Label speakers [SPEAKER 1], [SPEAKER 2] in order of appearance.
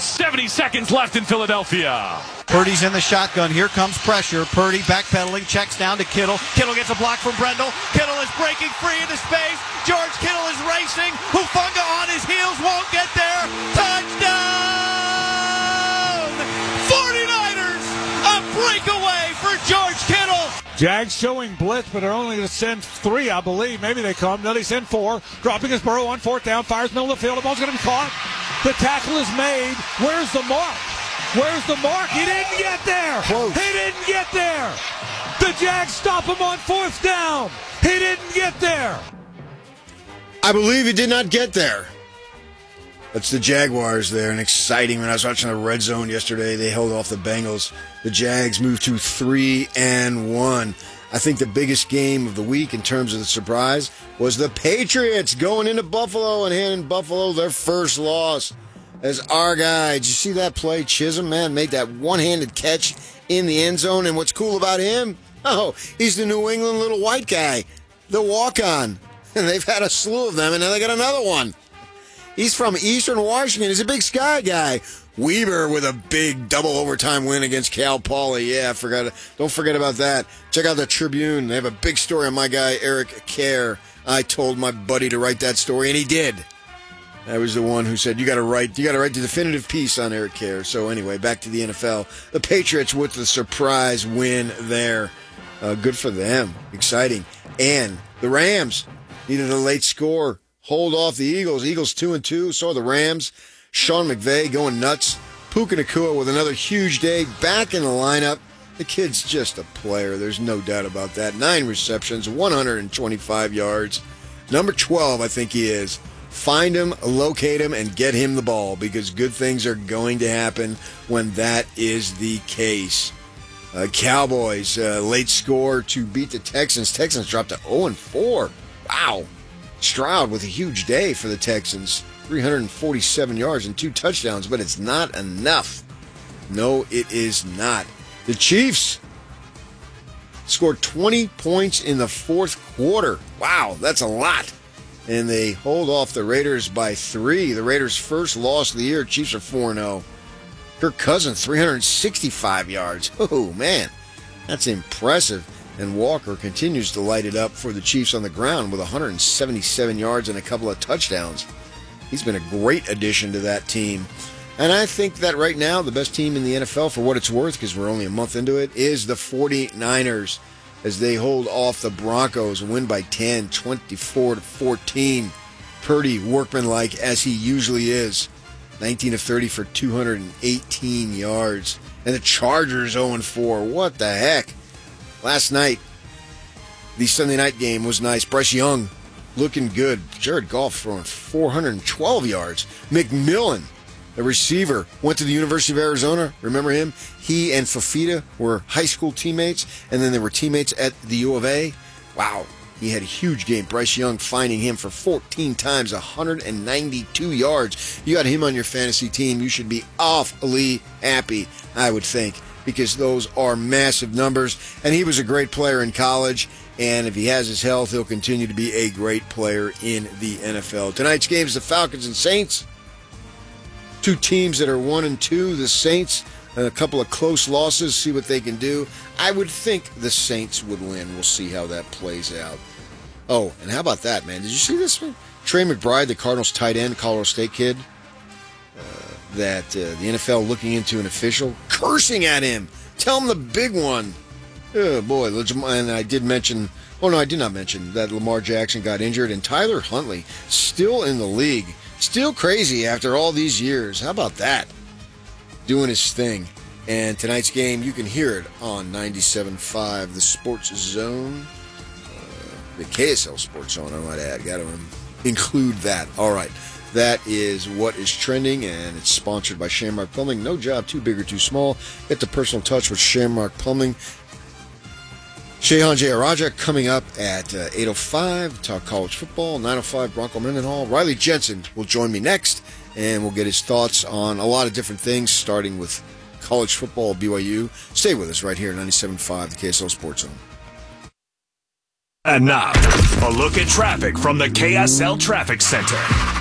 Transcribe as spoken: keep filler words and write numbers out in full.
[SPEAKER 1] with seventy seconds left in Philadelphia.
[SPEAKER 2] Purdy's in the shotgun. Here comes pressure. Purdy backpedaling, checks down to Kittle. Kittle gets a block from Brendel. Kittle is breaking free into space. George Kittle is racing. Hufanga on his heels, won't get there. Touchdown! forty-niners! A breakaway for George Kittle.
[SPEAKER 3] Jags showing blitz, but they're only going to send three, I believe. Maybe they come. No, they send four. Dropping his Burrow on fourth down. Fires middle of the field. The ball's going to be caught. The tackle is made. Where's the mark? Where's the mark? He didn't get there.
[SPEAKER 2] Close.
[SPEAKER 3] He didn't get there. The Jags stop him on fourth down. He didn't get there.
[SPEAKER 4] I believe he did not get there. That's the Jaguars there, and exciting. When I was watching the Red Zone yesterday, they held off the Bengals. The Jags moved to three and one. I think the biggest game of the week in terms of the surprise was the Patriots going into Buffalo and handing Buffalo their first loss. As our guy, did you see that play? Chisholm, man, made that one-handed catch in the end zone. And what's cool about him? Oh, he's the New England little white guy, the walk-on. And they've had a slew of them, and now they got another one. He's from Eastern Washington. He's a big Sky guy. Weber with a big double overtime win against Cal Poly. Yeah, I forgot. Don't forget about that. Check out the Tribune. They have a big story on my guy, Eric Kerr. I told my buddy to write that story, and he did. I was the one who said, you got to write you got to write the definitive piece on Eric Kerr. So anyway, back to the N F L. The Patriots with the surprise win there. Uh, good for them. Exciting. And the Rams needed a late score. Hold off the Eagles. Eagles two and two. So the Rams. Sean McVay going nuts. Puka Nacua with another huge day. Back in the lineup. The kid's just a player. There's no doubt about that. Nine receptions, one hundred twenty-five yards. Number twelve, I think he is. Find him, locate him, and get him the ball, because good things are going to happen when that is the case. Uh, Cowboys, uh, late score to beat the Texans. Texans dropped to oh and four. Wow. Stroud with a huge day for the Texans. three hundred forty-seven yards and two touchdowns, but it's not enough. No, it is not. The Chiefs scored twenty points in the fourth quarter. Wow, that's a lot. And they hold off the Raiders by three. The Raiders' first loss of the year. Chiefs are four and oh. Kirk Cousins, three hundred sixty-five yards. Oh, man, that's impressive. And Walker continues to light it up for the Chiefs on the ground with one hundred seventy-seven yards and a couple of touchdowns. He's been a great addition to that team. And I think that right now the best team in the N F L, for what it's worth, because we're only a month into it, is the forty-niners. As they hold off the Broncos, win by ten, twenty-four to fourteen. Purdy, workmanlike as he usually is. nineteen of thirty for two hundred eighteen yards. And the Chargers oh and four. What the heck? Last night, the Sunday night game was nice. Bryce Young looking good. Jared Goff throwing four hundred twelve yards. McMillan, the receiver, went to the University of Arizona. Remember him? He and Fafita were high school teammates, and then they were teammates at the U of A. Wow, he had a huge game. Bryce Young finding him for fourteen times, one hundred ninety-two yards. You got him on your fantasy team. You should be awfully happy, I would think, because those are massive numbers. And he was a great player in college, and if he has his health, he'll continue to be a great player in the N F L. Tonight's game is the Falcons and Saints. Two teams that are one and two. The Saints, a couple of close losses, see what they can do. I would think the Saints would win. We'll see how that plays out. Oh, and how about that, man? Did you see this one? Trey McBride, the Cardinals tight end, Colorado State kid, uh, that uh, the N F L looking into an official, cursing at him. Tell him the big one. Oh, boy. And I did mention, oh, no, I did not mention that Lamar Jackson got injured, and Tyler Huntley still in the league. Still crazy after all these years. How about that? Doing his thing. And tonight's game, you can hear it on ninety-seven point five, the Sports Zone. Uh, the K S L Sports Zone, I might add. Got to include that. All right. That is what is trending, and it's sponsored by Shamrock Plumbing. No job too big or too small. Get the personal touch with Shamrock Plumbing. Shehan Jayaraja coming up at uh, eight oh five, talk college football, nine oh five, Bronco Mendenhall. Riley Jensen will join me next, and we'll get his thoughts on a lot of different things, starting with college football, B Y U. Stay with us right here at ninety-seven point five, the K S L Sports Zone.
[SPEAKER 1] And now, a look at traffic from the K S L Traffic Center.